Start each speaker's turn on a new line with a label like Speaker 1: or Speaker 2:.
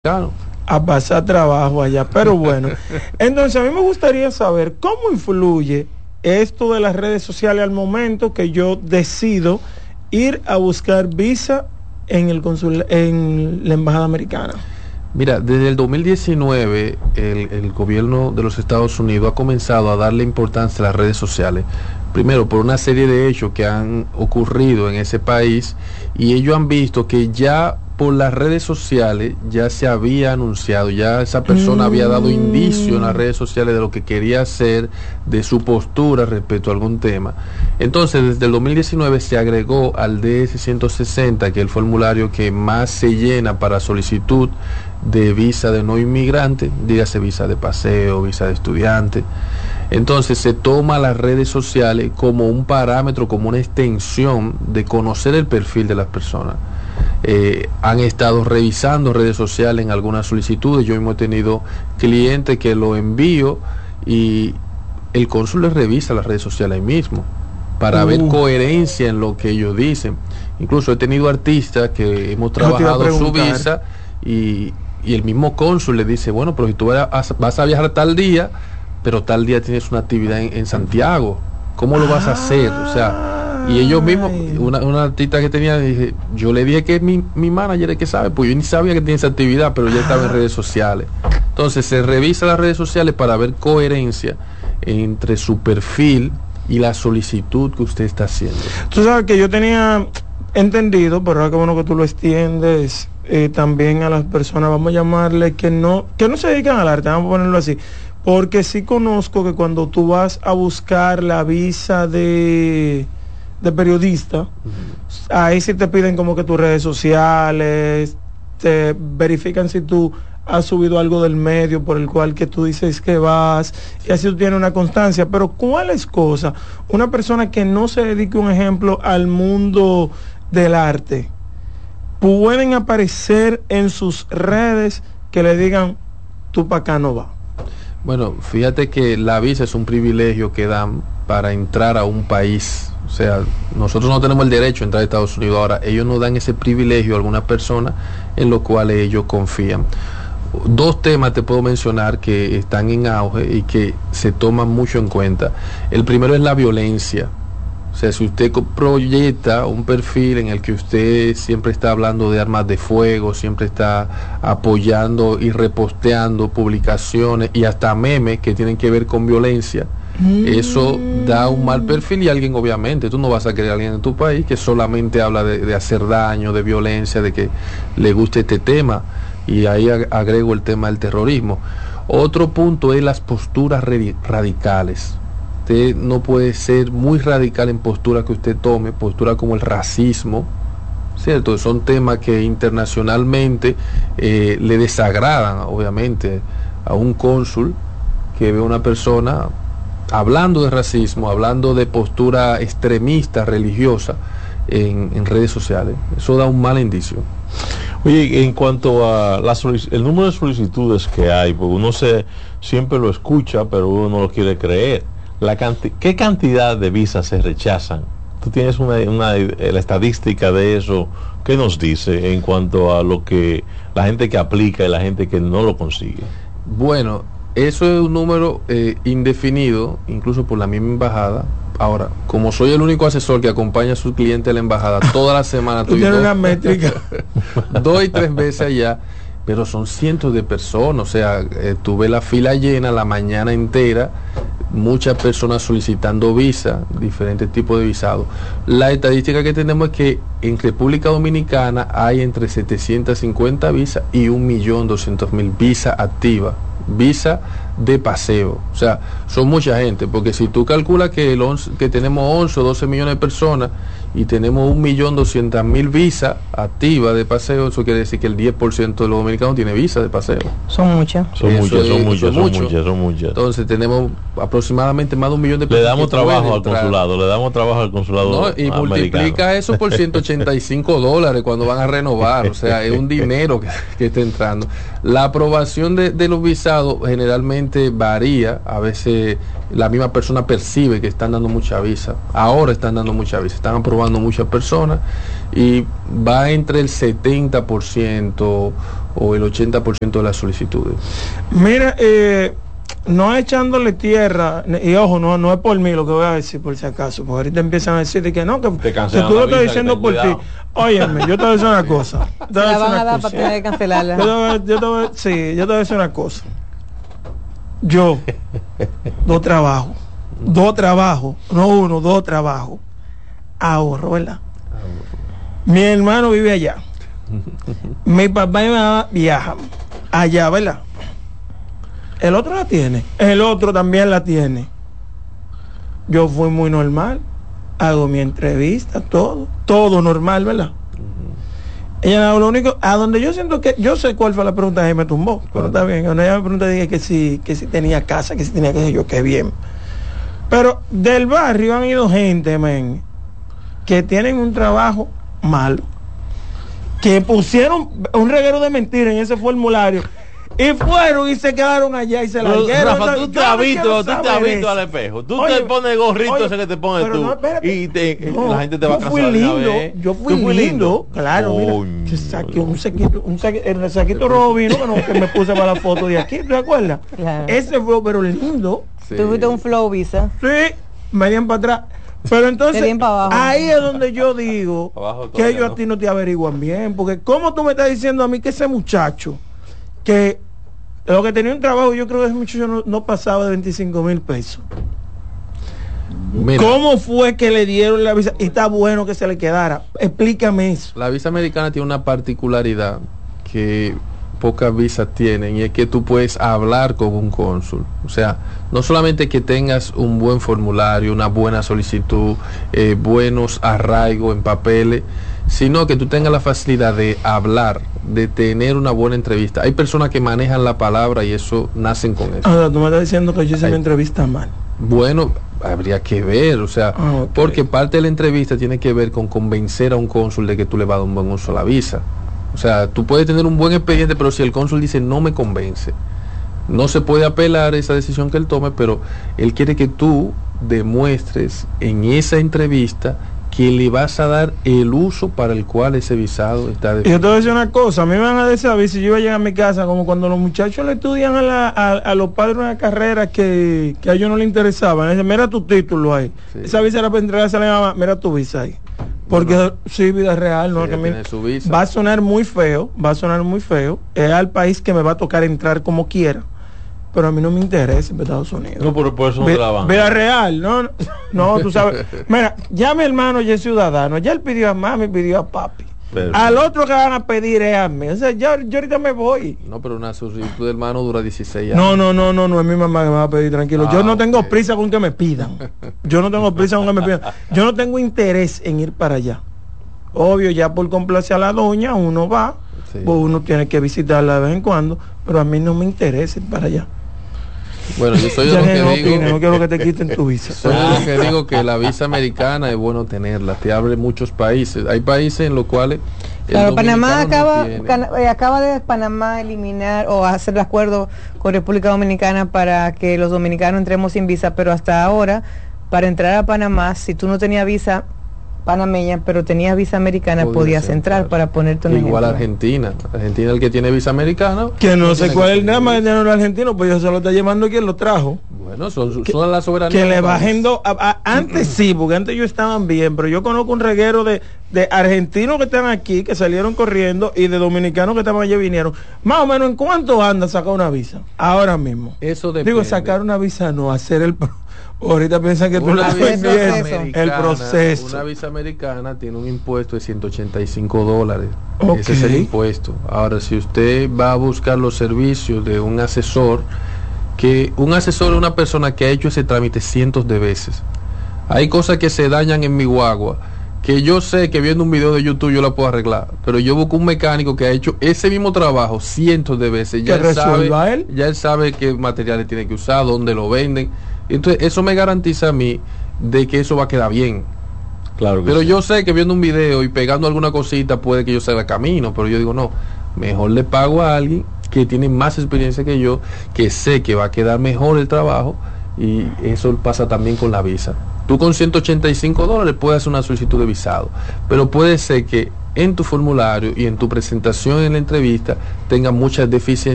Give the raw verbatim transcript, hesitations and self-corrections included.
Speaker 1: Claro.
Speaker 2: A pasar trabajo allá, pero bueno. Entonces a mí me gustaría saber cómo influye esto de las redes sociales al momento que yo decido ir a buscar visa en el consul en la embajada americana.
Speaker 1: Mira, desde el dos mil diecinueve el, el gobierno de los Estados Unidos ha comenzado a darle importancia a las redes sociales. Primero, por una serie de hechos que han ocurrido en ese país, y ellos han visto que ya por las redes sociales ya se había anunciado, ya esa persona mm. había dado indicio en las redes sociales de lo que quería hacer, de su postura respecto a algún tema. Entonces, desde el dos mil diecinueve se agregó al D S ciento sesenta, que es el formulario que más se llena para solicitud de visa de no inmigrante, dígase visa de paseo, visa de estudiante. Entonces se toma las redes sociales como un parámetro, como una extensión de conocer el perfil de las personas. Eh, han estado revisando redes sociales en algunas solicitudes. Yo mismo he tenido clientes que lo envío y el cónsul les revisa las redes sociales ahí mismo para uh. ver coherencia en lo que ellos dicen. Incluso he tenido artistas que hemos trabajado su visa y, y el mismo cónsul le dice, bueno, pero si tú vas a, vas a viajar tal día, pero tal día tienes una actividad en, en Santiago, ¿cómo lo vas a hacer? O sea, y ellos mismos, una, una artista que tenía, dije, yo le dije que mi, mi manager es que sabe, pues yo ni sabía que tenía esa actividad, pero ya estaba en redes sociales. Entonces se revisa las redes sociales para ver coherencia entre su perfil y la solicitud que usted está haciendo.
Speaker 2: Tú sabes que yo tenía entendido, pero ahora que bueno que tú lo extiendes eh, también a las personas, vamos a llamarle que no, que no se dedican al arte, vamos a ponerlo así. Porque sí conozco que cuando tú vas a buscar la visa de, de periodista, uh-huh. ahí sí te piden como que tus redes sociales, te verifican si tú has subido algo del medio por el cual que tú dices que vas, y así tú tienes una constancia. Pero ¿cuáles cosas? Una persona que no se dedique, un ejemplo, al mundo del arte, pueden aparecer en sus redes que le digan, tú para acá no vas.
Speaker 1: Bueno, fíjate que la visa es un privilegio que dan para entrar a un país. O sea, nosotros no tenemos el derecho a entrar a Estados Unidos. Ahora, ellos nos dan ese privilegio a algunas personas en los cuales ellos confían. Dos temas te puedo mencionar que están en auge y que se toman mucho en cuenta. El primero es la violencia. O sea, si usted proyecta un perfil en el que usted siempre está hablando de armas de fuego, siempre está apoyando y reposteando publicaciones y hasta memes que tienen que ver con violencia, mm. eso da un mal perfil. Y alguien, obviamente, tú no vas a querer a alguien en tu país que solamente habla de, de hacer daño, de violencia, de que le guste este tema. Y ahí agrego el tema del terrorismo. Otro punto es las posturas radicales. Usted no puede ser muy radical en postura que usted tome, postura como el racismo, ¿cierto? Son temas que internacionalmente eh, le desagradan, obviamente, a un cónsul que ve a una persona hablando de racismo, hablando de postura extremista, religiosa, en, en redes sociales. Eso da un mal indicio.
Speaker 3: Oye, en cuanto a la el número de solicitudes que hay, porque uno se siempre lo escucha, pero uno no lo quiere creer. La canti ¿Qué cantidad de visas se rechazan? ¿Tú tienes una, una la estadística de eso? ¿Qué nos dice en cuanto a lo que la gente que aplica y la gente que no lo consigue?
Speaker 1: Bueno, eso es un número eh, indefinido, incluso por la misma embajada. Ahora, como soy el único asesor que acompaña a su cliente a la embajada toda la semana,
Speaker 2: tú tienes una métrica,
Speaker 1: dos y tres veces allá, pero son cientos de personas. O sea, eh, tuve la fila llena la mañana entera, muchas personas solicitando visa, diferentes tipos de visados. La estadística que tenemos es que en República Dominicana hay entre setecientas cincuenta visas y un millón doscientos mil visas activas, visa de paseo. O sea, son mucha gente, porque si tú calculas que, el once, que tenemos once o doce millones de personas y tenemos un millón doscientas mil visas activas de paseo, eso quiere decir que el diez por ciento de los dominicanos tiene visa de paseo.
Speaker 2: Son muchas.
Speaker 3: Son muchas, son muchas, son muchas, son muchas.
Speaker 1: Entonces tenemos aproximadamente más de un millón de personas.
Speaker 3: Le damos trabajo al consulado, le damos trabajo al consulado.
Speaker 1: No, y americano. Multiplica eso por ciento ochenta y cinco dólares cuando van a renovar. O sea, es un dinero que, que está entrando. La aprobación de, de los visados generalmente realmente varía. A veces la misma persona percibe que están dando mucha visa. Ahora están dando mucha visa, están aprobando muchas personas y va entre el setenta por ciento o el ochenta por ciento de las solicitudes.
Speaker 2: Mira, eh, no echándole tierra, y ojo, no, no es por mí lo que voy a decir, por si acaso, porque ahorita empiezan a decir que no, que, que tú lo estás diciendo por ti. Óyeme, yo te voy a decir una cosa.
Speaker 4: Te la van a dar para tener que cancelarla.
Speaker 2: Yo te voy, yo te voy, sí, yo te voy a decir una cosa. Yo, dos trabajos, dos trabajos, no uno, dos trabajos, ahorro, ¿verdad? Mi hermano vive allá. Mi papá y mi mamá viajan allá, ¿verdad? El otro la tiene, el otro también la tiene. Yo fui muy normal, hago mi entrevista, todo, todo normal, ¿verdad? Uh-huh. Ella lo único, a donde yo siento que, yo sé cuál fue la pregunta que me tumbó, claro. Pero está bien, cuando ella me preguntó dije que si, que si tenía casa, que si tenía que yo, qué bien. Pero del barrio han ido gente, men, que tienen un trabajo malo, que pusieron un reguero de mentiras en ese formulario. Y fueron y se quedaron allá y se la dieron.
Speaker 3: Rafa, tú te has visto, tú te has visto al espejo. Tú oye, te pones el gorrito oye, ese que te pones tú. No, y te, no, la gente te va a casar.
Speaker 2: Yo fui lindo, yo fui lindo, lindo. Claro, oh, mira, que saqué un saquito, un saquito, el saquito rojo vino que, no, que me puse para la foto de aquí, ¿te acuerdas? Claro. Ese fue, pero lindo.
Speaker 4: Sí. Tuviste un flow visa.
Speaker 2: Sí, me dieron para atrás. Pero entonces, ahí es donde yo digo que ellos ¿no? a ti no te averiguan bien. Porque ¿cómo tú me estás diciendo a mí que ese muchacho, que lo que tenía un trabajo, yo creo que ese muchacho no, no pasaba de veinticinco mil pesos? Mira, ¿cómo fue que le dieron la visa? Y está bueno que se le quedara. Explícame eso.
Speaker 1: La visa americana tiene una particularidad que pocas visas tienen, y es que tú puedes hablar con un cónsul. O sea, no solamente que tengas un buen formulario, una buena solicitud, eh, buenos arraigos en papeles, sino que tú tengas la facilidad de hablar, de tener una buena entrevista. Hay personas que manejan la palabra y eso nacen con eso.
Speaker 2: Ahora, tú me estás diciendo que yo hice mi entrevista mal.
Speaker 1: Bueno, habría que ver, o sea, ah, okay. Porque parte de la entrevista tiene que ver con convencer a un cónsul de que tú le vas a dar un buen uso a la visa. O sea, tú puedes tener un buen expediente, pero si el cónsul dice no me convence, no se puede apelar a esa decisión que él tome, pero él quiere que tú demuestres en esa entrevista que le vas a dar el uso para el cual ese visado está definido.
Speaker 2: Yo te voy a decir una cosa, a mí me van a decir, a ver si yo iba a llegar a mi casa, como cuando los muchachos le estudian a, la, a, a los padres una carrera que, que a ellos no les interesaban. Dicen, mira tu título ahí. Sí. Esa visa era para entregarse a la mamá, mira tu visa ahí. Porque bueno, sí, vida real, ¿no? Sí, que me, su visa. Va a sonar muy feo, va a sonar muy feo. Es al país que me va a tocar entrar como quiera. Pero a mí no me interesa en Estados Unidos.
Speaker 3: No, por, por eso no
Speaker 2: Ve,
Speaker 3: te la van.
Speaker 2: Vida real, no, no, tú sabes. Mira, ya mi hermano ya es ciudadano, ya él pidió a mami, pidió a papi. Pero, al otro que van a pedir es a mí. O sea, yo, yo ahorita me voy.
Speaker 1: No, pero una solicitud de hermano dura dieciséis años.
Speaker 2: No, no, no, no, no es mi mamá que me va a pedir, tranquilo. Ah, yo no tengo okay. prisa con que me pidan. Yo no tengo prisa con que me pidan. Yo no tengo interés en ir para allá. Obvio, ya por complacer a la doña, uno va, sí. Pues uno tiene que visitarla de vez en cuando, pero a mí no me interesa ir para allá.
Speaker 1: Bueno, yo soy de los que
Speaker 2: no
Speaker 1: digo,
Speaker 2: opine, no quiero que te quiten tu visa.
Speaker 1: Soy de los que digo que la visa americana es bueno tenerla, te abre muchos países. Hay países en los cuales
Speaker 4: claro, Panamá acaba, no can, acaba de Panamá eliminar o hacer el acuerdo con República Dominicana para que los dominicanos entremos sin visa, pero hasta ahora, para entrar a Panamá, si tú no tenías visa panameña, pero tenías visa americana, podías, podías entrar, para ponerte un
Speaker 1: igual
Speaker 4: ejemplo.
Speaker 1: Argentina, Argentina el que tiene visa americana,
Speaker 2: que no sé cuál es el drama de los argentinos, pues yo se lo está llevando quien lo trajo.
Speaker 1: Bueno, son, que, son la soberanía.
Speaker 2: Que le bajen dos, antes sí, porque antes ellos estaban bien, pero yo conozco un reguero de, de argentinos que están aquí, que salieron corriendo, y de dominicanos que estaban allí vinieron. Más o menos, ¿en cuánto anda sacar una visa? Ahora mismo.
Speaker 1: Eso depende.
Speaker 2: Digo, sacar una visa no, hacer el... Ahorita piensan que tú
Speaker 1: una
Speaker 2: le
Speaker 1: visa
Speaker 2: el proceso.
Speaker 1: Una visa americana tiene un impuesto de ciento ochenta y cinco dólares. Okay. Ese es el impuesto. Ahora, si usted va a buscar los servicios de un asesor, que un asesor es una persona que ha hecho ese trámite cientos de veces. Hay cosas que se dañan en mi guagua, que yo sé que viendo un video de YouTube yo la puedo arreglar, pero yo busco un mecánico que ha hecho ese mismo trabajo cientos de veces. Ya él sabe, él? ya él sabe qué materiales tiene que usar, dónde lo venden. Entonces eso me garantiza a mí de que eso va a quedar bien.
Speaker 3: Claro que
Speaker 1: pero
Speaker 3: sí.
Speaker 1: Yo sé que viendo un video y pegando alguna cosita puede que yo salga camino, pero yo digo no, mejor le pago a alguien que tiene más experiencia que yo, que sé que va a quedar mejor el trabajo, y eso pasa también con la visa. Tú con ciento ochenta y cinco dólares puedes hacer una solicitud de visado, pero puede ser que en tu formulario y en tu presentación en la entrevista tenga muchas deficiencias